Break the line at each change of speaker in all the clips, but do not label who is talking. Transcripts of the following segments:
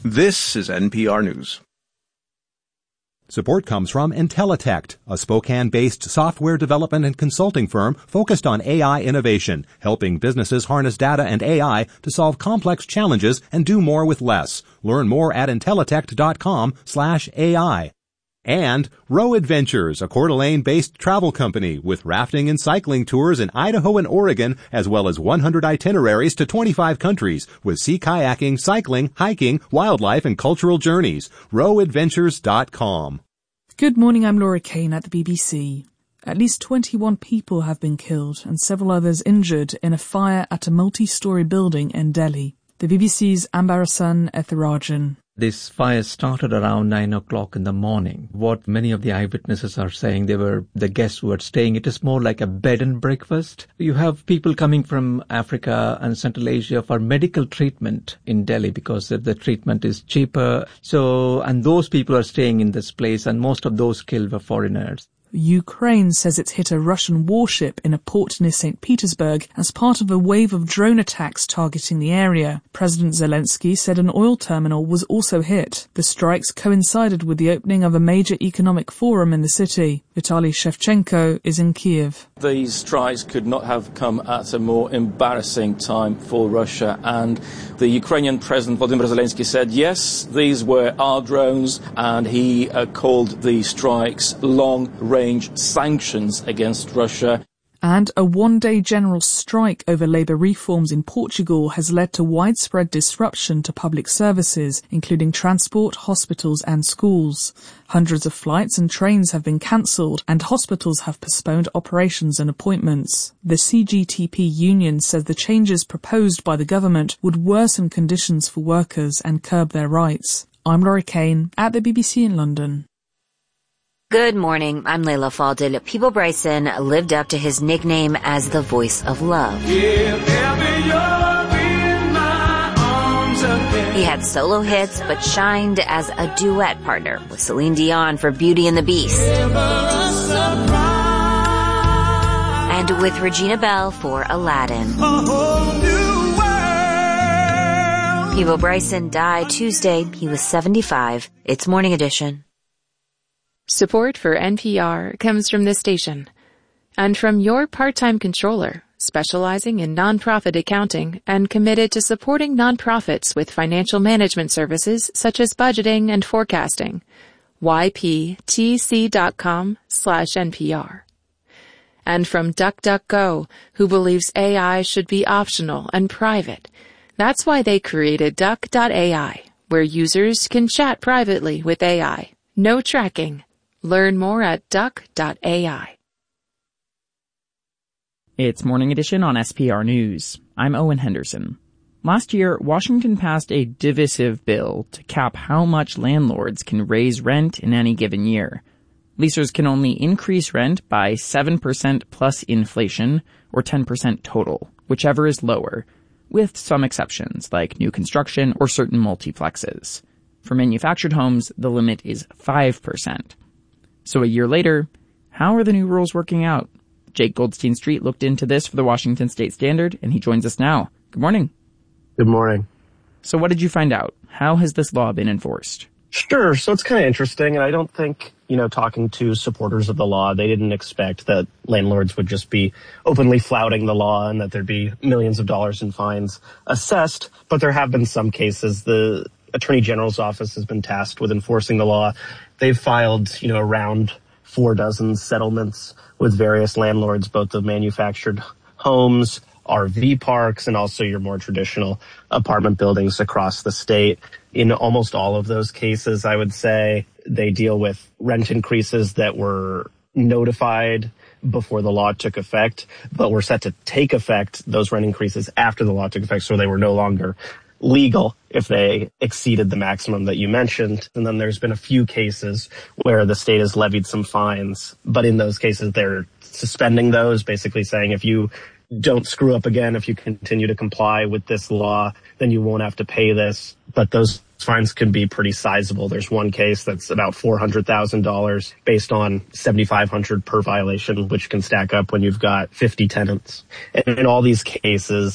This is NPR News.
Support comes from Intellitect, a Spokane-based software development and consulting firm focused on AI innovation, helping businesses harness data and AI to solve complex challenges and do more with less. Learn more at intellitect.com/AI. And Row Adventures, a Coeur d'Alene-based travel company with rafting and cycling tours in Idaho and Oregon, as well as 100 itineraries to 25 countries with sea kayaking, cycling, hiking, wildlife, and cultural journeys. RowAdventures.com.
Good morning, I'm Laura Kane at the BBC. At least 21 people have been killed and several others injured in a fire at a multi-storey building in Delhi. The BBC's Ambarasan Ethirajan.
This fire started around 9 o'clock in the morning. What many of the eyewitnesses are saying, they were the guests who were staying. It is more like a bed and breakfast. You have people coming from Africa and Central Asia for medical treatment in Delhi because the treatment is cheaper. And those people are staying in this place, and most of those killed were foreigners.
Ukraine says it's hit a Russian warship in a port near St. Petersburg as part of a wave of drone attacks targeting the area. President Zelensky said an oil terminal was also hit. The strikes coincided with the opening of a major economic forum in the city. Vitaly Shevchenko is in Kiev.
These strikes could not have come at a more embarrassing time for Russia, and the Ukrainian President Volodymyr Zelensky said, yes, these were our drones, and he called the strikes long-range sanctions against Russia.
And a one-day general strike over labour reforms in Portugal has led to widespread disruption to public services, including transport, hospitals and schools. Hundreds of flights and trains have been cancelled, and hospitals have postponed operations and appointments. The CGTP union says the changes proposed by the government would worsen conditions for workers and curb their rights. I'm Laura Kane at the BBC in London.
Good morning, I'm Layla Faldin. Peebo Bryson lived up to his nickname as the voice of love. He had solo hits, but shined as a duet partner with Celine Dion for Beauty and the Beast. And with Regina Belle for Aladdin. Peebo Bryson died Tuesday. He was 75. It's Morning Edition.
Support for NPR comes from this station and from your part-time controller, specializing in nonprofit accounting and committed to supporting nonprofits with financial management services such as budgeting and forecasting. yptc.com/NPR. And from DuckDuckGo, who believes AI should be optional and private. That's why they created Duck.ai, where users can chat privately with AI. No tracking. Learn more at duck.ai.
It's Morning Edition on SPR News. I'm Owen Henderson. Last year, Washington passed a divisive bill to cap how much landlords can raise rent in any given year. Leasers can only increase rent by 7% plus inflation, or 10% total, whichever is lower, with some exceptions like new construction or certain multiplexes. For manufactured homes, the limit is 5%. So a year later, how are the new rules working out? Jake Goldstein-Street looked into this for the Washington State Standard, and he joins us now. Good morning.
Good morning.
So what did you find out? How has this law been enforced?
Sure. So it's kind of interesting, and I don't think, talking to supporters of the law, they didn't expect that landlords would just be openly flouting the law and that there'd be millions of dollars in fines assessed. But there have been some cases. The Attorney General's office has been tasked with enforcing the law. They've filed, around 4 dozen settlements with various landlords, both of manufactured homes, RV parks, and also your more traditional apartment buildings across the state. In almost all of those cases, I would say they deal with rent increases that were notified before the law took effect, but were set to take effect, those rent increases, after the law took effect, so they were no longer legal if they exceeded the maximum that you mentioned. And then there's been a few cases where the state has levied some fines, but in those cases they're suspending those, basically saying if you don't screw up again, if you continue to comply with this law, then you won't have to pay this. But those fines can be pretty sizable. There's one case that's about $400,000 based on $7,500 per violation, which can stack up when you've got 50 tenants. And in all these cases,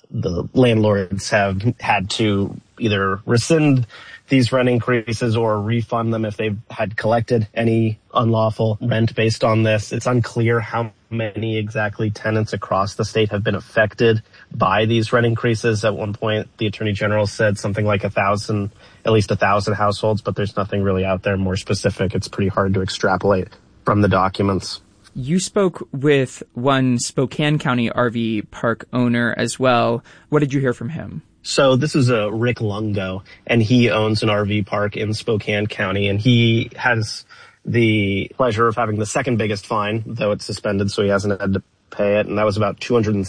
the landlords have had to either rescind these rent increases or refund them if they've had collected any unlawful rent based on this. It's unclear how many exactly tenants across the state have been affected by these rent increases. At one point, the Attorney General said something like at least 1,000 households, but there's nothing really out there more specific. It's pretty hard to extrapolate from the documents.
You spoke with one Spokane County RV park owner as well. What did you hear from him?
So this is Rick Lungo, and he owns an RV park in Spokane County, and he has the pleasure of having the second biggest fine, though it's suspended, so he hasn't had to pay it, and that was about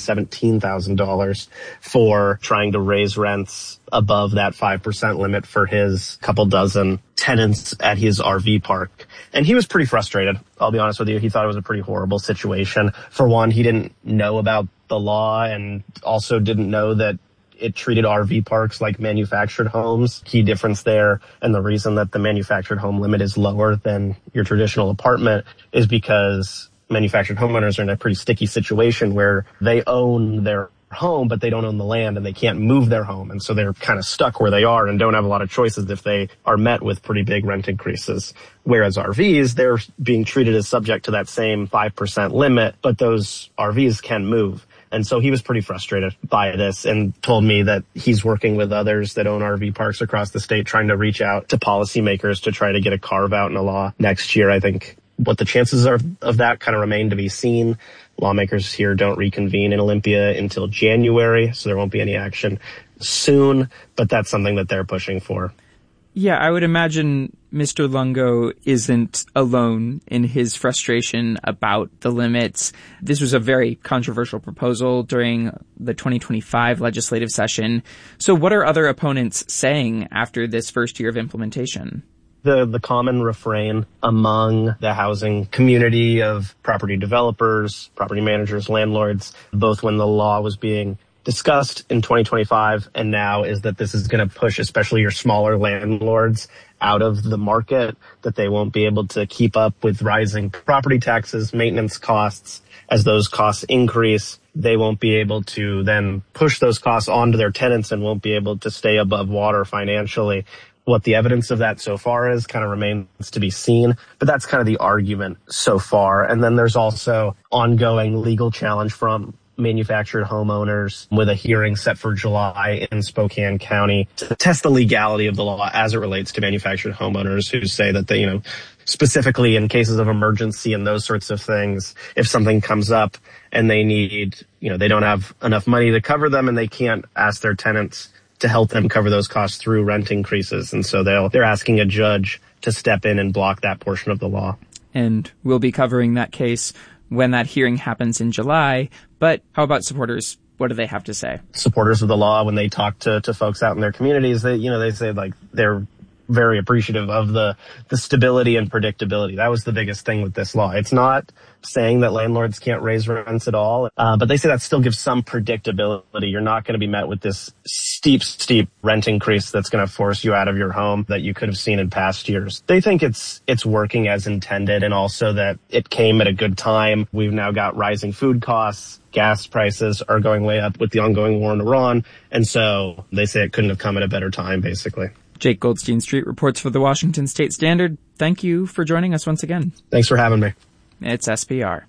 $217,000 for trying to raise rents above that 5% limit for his couple dozen tenants at his RV park. And he was pretty frustrated, I'll be honest with you. He thought it was a pretty horrible situation. For one, he didn't know about the law and also didn't know that it treated RV parks like manufactured homes. Key difference there, and the reason that the manufactured home limit is lower than your traditional apartment is because manufactured homeowners are in a pretty sticky situation where they own their home, but they don't own the land and they can't move their home. And so they're kind of stuck where they are and don't have a lot of choices if they are met with pretty big rent increases. Whereas RVs, they're being treated as subject to that same 5% limit, but those RVs can move. And so he was pretty frustrated by this and told me that he's working with others that own RV parks across the state, trying to reach out to policymakers to try to get a carve out in a law next year. I think what the chances are of that kind of remain to be seen. Lawmakers here don't reconvene in Olympia until January, so there won't be any action soon, but that's something that they're pushing for.
Yeah, I would imagine Mr. Lungo isn't alone in his frustration about the limits. This was a very controversial proposal during the 2025 legislative session. So what are other opponents saying after this first year of implementation?
The common refrain among the housing community of property developers, property managers, landlords, both when the law was being discussed in 2025 and now, is that this is going to push especially your smaller landlords out of the market, that they won't be able to keep up with rising property taxes, maintenance costs. As those costs increase, they won't be able to then push those costs onto their tenants and won't be able to stay above water financially. What the evidence of that so far is kind of remains to be seen, but that's kind of the argument so far. And then there's also ongoing legal challenge from manufactured homeowners with a hearing set for July in Spokane County to test the legality of the law as it relates to manufactured homeowners who say that they, specifically in cases of emergency and those sorts of things, if something comes up and they need, they don't have enough money to cover them and they can't ask their tenants to help them cover those costs through rent increases. And so they're asking a judge to step in and block that portion of the law.
And we'll be covering that case when that hearing happens in July. But how about supporters? What do they have to say?
Supporters of the law, when they talk to folks out in their communities, they say like they're very appreciative of the stability and predictability. That was the biggest thing with this law. It's not saying that landlords can't raise rents at all, but they say that still gives some predictability. You're not going to be met with this steep rent increase that's going to force you out of your home that you could have seen in past years. They think it's working as intended, and also that it came at a good time. We've now got rising food costs. Gas prices are going way up with the ongoing war in Iran. And so they say it couldn't have come at a better time, basically.
Jake Goldstein Street reports for the Washington State Standard. Thank you for joining us once again.
Thanks for having me.
It's SPR.